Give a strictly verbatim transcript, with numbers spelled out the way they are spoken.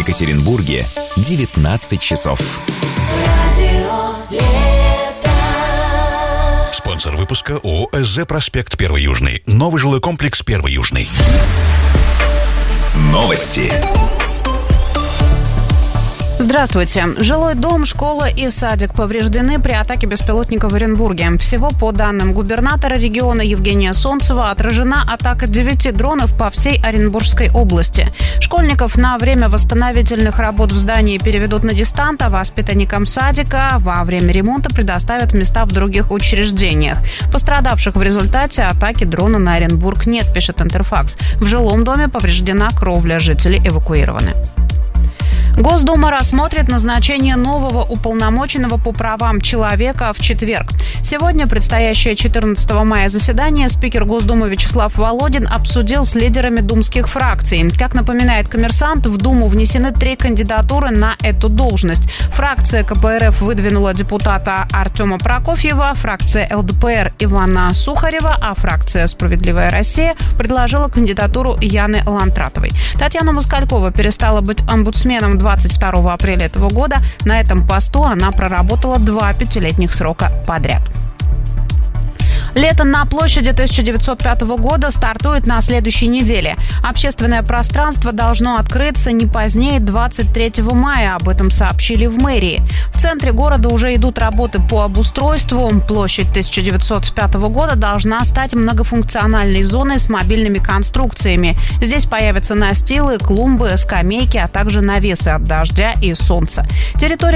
Екатеринбурге девятнадцать часов. Спонсор выпуска ООО «СЗ Проспект Первый Южный». Новый жилой комплекс Первый Южный. Новости. Здравствуйте. Жилой дом, школа и садик повреждены при атаке беспилотника в Оренбурге. Всего, по данным губернатора региона Евгения Солнцева, отражена атака девяти дронов по всей Оренбургской области. Школьников на время восстановительных работ в здании переведут на дистант, а воспитанникам садика во время ремонта предоставят места в других учреждениях. Пострадавших в результате атаки дрона на Оренбург нет, пишет Интерфакс. В жилом доме повреждена кровля, жители эвакуированы. Госдума рассмотрит назначение нового уполномоченного по правам человека в четверг. Сегодня, предстоящее четырнадцатого мая заседание, спикер Госдумы Вячеслав Володин обсудил с лидерами думских фракций. Как напоминает «Коммерсант», в Думу внесены три кандидатуры на эту должность. Фракция ка пэ эр эф выдвинула депутата Артема Прокофьева, фракция эл дэ пэ эр Ивана Сухарева, а фракция «Справедливая Россия» предложила кандидатуру Яны Лантратовой. Татьяна Москалькова перестала быть омбудсменом двадцать второго апреля этого года. На этом посту она проработала два пятилетних срока подряд. Лето на площади тысяча девятьсот пятого года стартует на следующей неделе. Общественное пространство должно открыться не позднее двадцать третьего мая. Об этом сообщили в мэрии. В центре города уже идут работы по обустройству. Площадь тысяча девятьсот пятого года должна стать многофункциональной зоной с мобильными конструкциями. Здесь появятся настилы, клумбы, скамейки, а также навесы от дождя и солнца. Территория